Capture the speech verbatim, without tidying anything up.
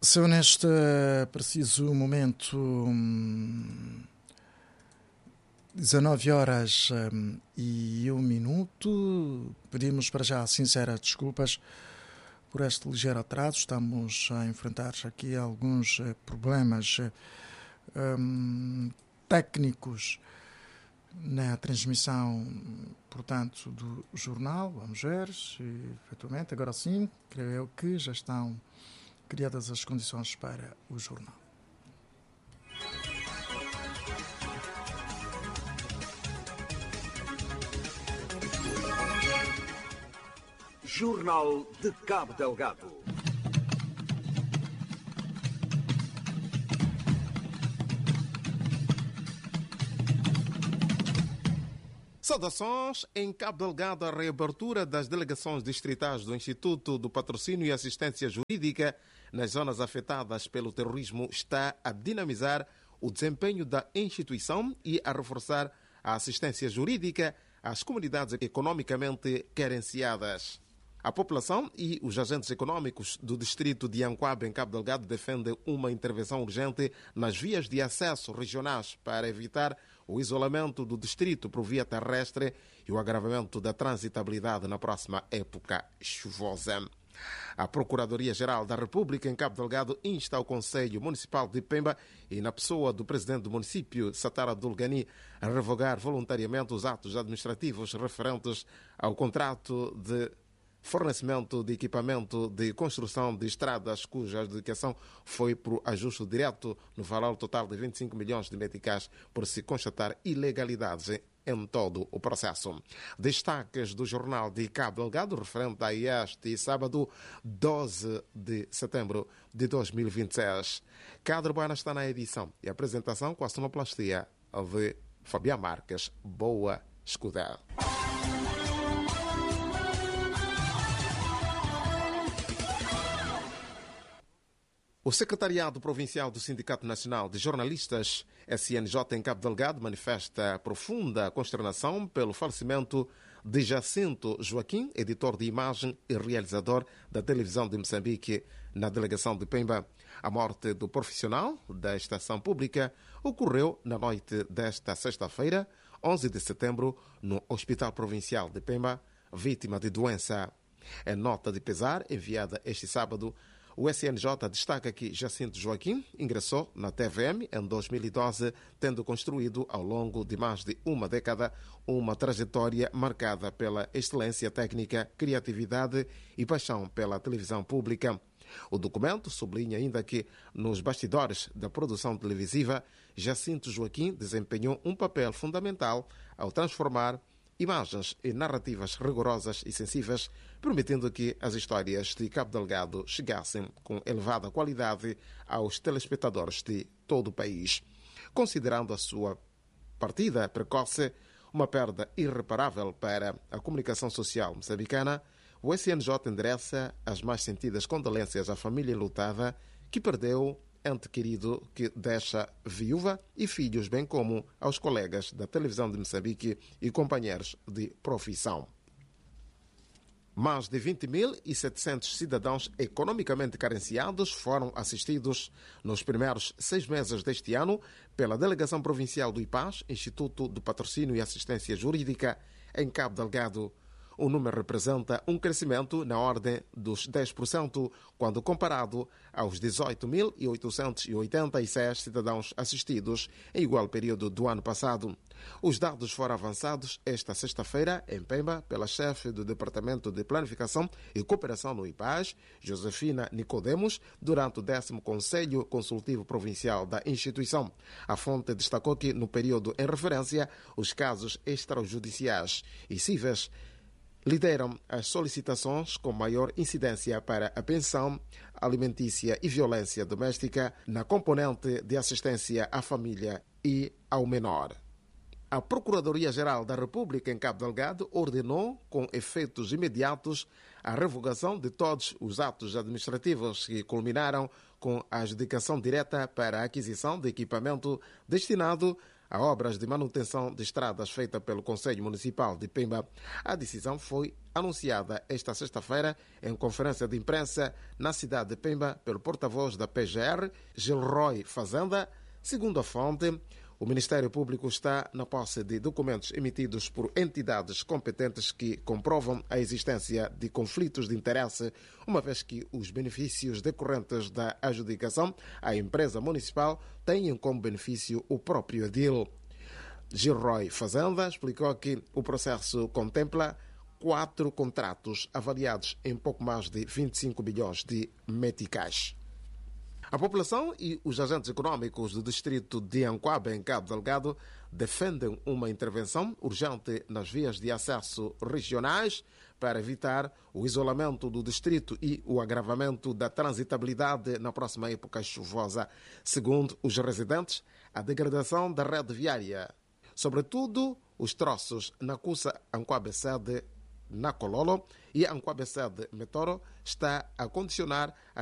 São neste preciso momento hum, dezanove horas hum, e um minuto. Pedimos para já sinceras desculpas por este ligeiro atraso. Estamos a enfrentar aqui alguns problemas hum, técnicos na transmissão, portanto, do jornal. Vamos ver se, efetivamente, agora sim, creio eu que já estão criadas as condições para o jornal. Jornal de Cabo Delgado. Saudações. Em Cabo Delgado, a reabertura das delegações distritais do Instituto do Patrocínio e Assistência Jurídica nas zonas afetadas pelo terrorismo está a dinamizar o desempenho da instituição e a reforçar a assistência jurídica às comunidades economicamente carenciadas. A população e os agentes econômicos do distrito de Anquabe, em Cabo Delgado, defendem uma intervenção urgente nas vias de acesso regionais para evitar o isolamento do distrito por via terrestre e o agravamento da transitabilidade na próxima época chuvosa. A Procuradoria-Geral da República em Cabo Delgado insta o Conselho Municipal de Pemba e na pessoa do presidente do município, Satara Abdul-Ghani, a revogar voluntariamente os atos administrativos referentes ao contrato de fornecimento de equipamento de construção de estradas cuja adjudicação foi por ajuste direto no valor total de vinte e cinco milhões de meticais por se constatar ilegalidades em todo o processo. Destaques do Jornal de Cabo Delgado referente a este sábado, doze de setembro de dois mil e vinte e seis. Cadre Buana está na edição e apresentação com a sonoplastia de Fabián Marques. Boa escuta. O Secretariado Provincial do Sindicato Nacional de Jornalistas, S N J, em Cabo Delgado, manifesta profunda consternação pelo falecimento de Jacinto Joaquim, editor de imagem e realizador da televisão de Moçambique, na delegação de Pemba. A morte do profissional da estação pública ocorreu na noite desta sexta-feira, onze de setembro, no Hospital Provincial de Pemba, vítima de doença. Em nota de pesar enviada este sábado, o S N J destaca que Jacinto Joaquim ingressou na T V M em dois mil e doze, tendo construído ao longo de mais de uma década uma trajetória marcada pela excelência técnica, criatividade e paixão pela televisão pública. O documento sublinha ainda que, nos bastidores da produção televisiva, Jacinto Joaquim desempenhou um papel fundamental ao transformar imagens e narrativas rigorosas e sensíveis, permitindo que as histórias de Cabo Delgado chegassem com elevada qualidade aos telespectadores de todo o país. Considerando a sua partida precoce uma perda irreparável para a comunicação social moçambicana, o S N J endereça as mais sentidas condolências à família enlutada que perdeu ente querido que deixa viúva e filhos, bem como aos colegas da televisão de Moçambique e companheiros de profissão. Mais de vinte mil e setecentos cidadãos economicamente carenciados foram assistidos nos primeiros seis meses deste ano pela Delegação Provincial do I P A S, Instituto do Patrocínio e Assistência Jurídica, em Cabo Delgado. O número representa um crescimento na ordem dos dez por cento quando comparado aos dezoito mil oitocentos e oitenta e seis cidadãos assistidos em igual período do ano passado. Os dados foram avançados esta sexta-feira em Pemba pela chefe do Departamento de Planificação e Cooperação no I P A S, Josefina Nicodemos, durante o décimo Conselho Consultivo Provincial da instituição. A fonte destacou que, no período em referência, os casos extrajudiciais e cíveis lideram as solicitações com maior incidência para a pensão alimentícia e violência doméstica na componente de assistência à família e ao menor. A Procuradoria-Geral da República em Cabo Delgado ordenou, com efeitos imediatos, a revogação de todos os atos administrativos que culminaram com a adjudicação direta para a aquisição de equipamento destinado a obras de manutenção de estradas feita pelo Conselho Municipal de Pemba. A decisão foi anunciada esta sexta-feira em conferência de imprensa na cidade de Pemba pelo porta-voz da P G R, Gilroy Fazenda. Segundo a fonte, o Ministério Público está na posse de documentos emitidos por entidades competentes que comprovam a existência de conflitos de interesse, uma vez que os benefícios decorrentes da adjudicação à empresa municipal têm como benefício o próprio edil. Gilroy Fazenda explicou que o processo contempla quatro contratos avaliados em pouco mais de vinte e cinco bilhões de meticais. A população e os agentes econômicos do distrito de Anquabe, em Cabo Delgado, defendem uma intervenção urgente nas vias de acesso regionais para evitar o isolamento do distrito e o agravamento da transitabilidade na próxima época chuvosa. Segundo os residentes, a degradação da rede viária, sobretudo os troços na Cussa Anquabe Sede, na Cololo, e Anquabe Sede Metoro, está a condicionar as